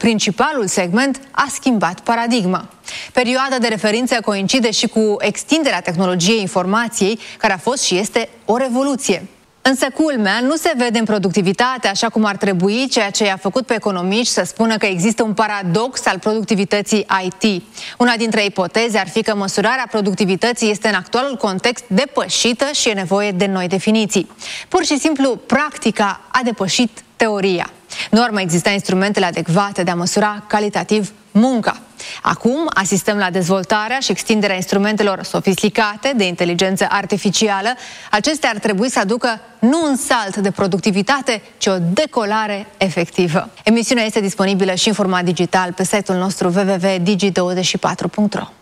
principalul segment a schimbat paradigma. Perioada de referință coincide și cu extinderea tehnologiei informației, care a fost și este o revoluție. Însă culmea nu se vede în productivitate așa cum ar trebui, ceea ce i-a făcut pe economiști să spună că există un paradox al productivității IT. Una dintre ipoteze ar fi că măsurarea productivității este în actualul context depășită și e nevoie de noi definiții. Pur și simplu, practica a depășit teoria. Nu ar mai exista instrumentele adecvate de a măsura calitativ munca. Acum asistăm la dezvoltarea și extinderea instrumentelor sofisticate de inteligență artificială. Acestea ar trebui să aducă nu un salt de productivitate, ci o decolare efectivă. Emisiunea este disponibilă și în format digital pe site-ul nostru www.digi24.ro.